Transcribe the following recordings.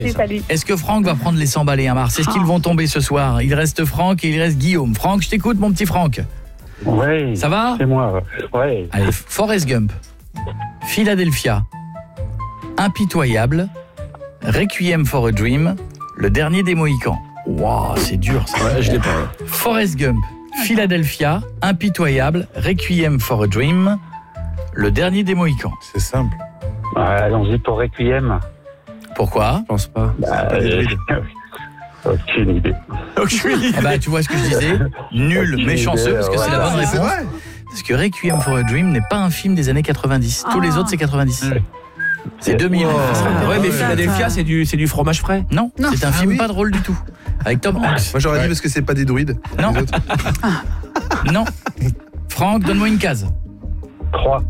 Salut. Est-ce que Franck va prendre les 100 balles et un Mars? Est-ce qu'ils vont tomber ce soir? Il reste Franck et il reste Guillaume. Franck, je t'écoute, mon petit Franck. Oui. Ça va? C'est moi. Ouais. Allez, Forrest Gump, Philadelphia, Impitoyable, Requiem for a Dream, Le Dernier des Mohicans. Waouh, c'est dur ça. Ouais, je l'ai pas. Forrest Gump, Philadelphia, Impitoyable, Requiem for a Dream, Le Dernier des Mohicans. C'est simple. Allons-y pour Requiem. Pourquoi? Je pense pas. Aucune idée. Eh ben, tu vois ce que je disais? Nul, mais chanceux, parce que c'est la bonne C'est réponse. vrai. Parce que Requiem for a Dream n'est pas un film des années 90. Tous les autres, c'est 90. C'est 2000. Ouais, mais Philadelphia, c'est du fromage frais. Non, c'est un film oui. pas drôle du tout. Avec Tom Hanks. Moi j'aurais dit parce que c'est pas des druides. Non. Les autres. Non. Franck, donne-moi une case. 3.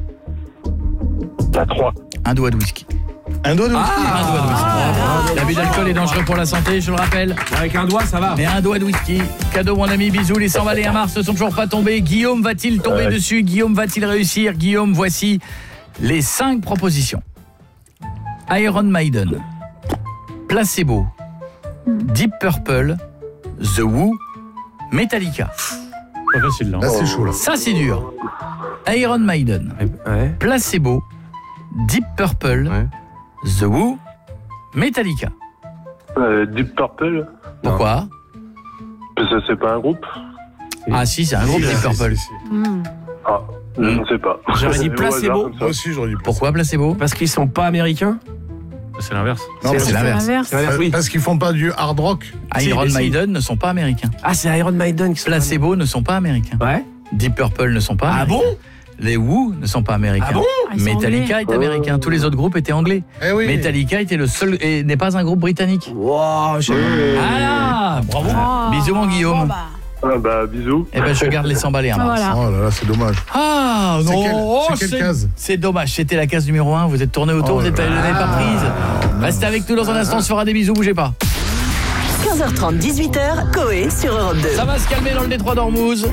La 3. Un doigt de whisky. Un doigt de whisky. Un doigt de whisky. L'abus d'alcool est dangereux pour la santé, je le rappelle. Avec un doigt, ça va. Mais un doigt de whisky. Cadeau, mon ami, bisous. Les 100 balles et un Mars ne sont toujours pas tombés. Guillaume va-t-il tomber dessus? Guillaume va-t-il réussir? Guillaume, voici les 5 propositions. Iron Maiden, Placebo, Deep Purple, The Who, Metallica. Pas facile là. Là c'est chaud là. Ça, c'est dur. Iron Maiden, Ouais. Placebo, Deep Purple, Ouais. The Who, Metallica. Deep Purple. Pourquoi? Ça, c'est pas un groupe. Ah si, c'est un groupe Deep Purple. Ah, je ne sais pas. J'aurais dit Au hasard, Placebo. comme ça. Moi aussi j'aurais dit. Pourquoi Placebo? Parce qu'ils sont pas américains. C'est l'inverse. Non, C'est l'inverse. C'est l'inverse, oui. Parce qu'ils font pas du hard rock. Iron Si. Maiden ne sont pas américains. Ah, c'est Iron Maiden qui sont. Placebo ne sont pas américains. Ouais. Deep Purple ne sont pas Ah américains. bon? Les Who ne sont pas américains. Ah bon? Ils sont Metallica anglais. est américain. Tous les autres groupes étaient anglais. Eh oui. Metallica était le seul et n'est pas un groupe britannique. Wow, Ah, bravo. Oh. Bisous mon Guillaume. Bon, bah. Ah bah, bisous. Eh ben je garde les 100 balles et un Mars. Voilà. Oh là là, c'est dommage. Ah C'est non, quelle- oh, c'est quelle case c'est dommage, c'était la case numéro 1, vous êtes tourné autour, Oh vous là n'avez pas prise. Restez avec nous dans un instant, on se fera des bisous, bougez pas. 15h30, 18h, Coé sur Europe 2. Ça va se calmer dans le détroit d'Ormuz.